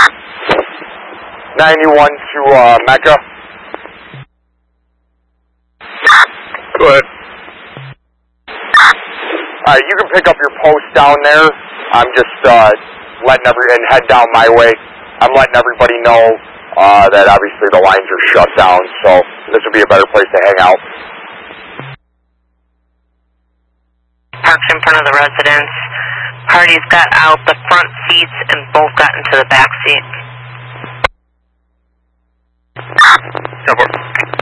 91 to Mecca. Go ahead. Alright, you can pick up your post down there. I'm just letting and head down my way. I'm letting everybody know that obviously the lines are shut down, so this would be a better place to hang out. Parked in front of the residence. Parties got out the front seats and both got into the back seat. Go for it.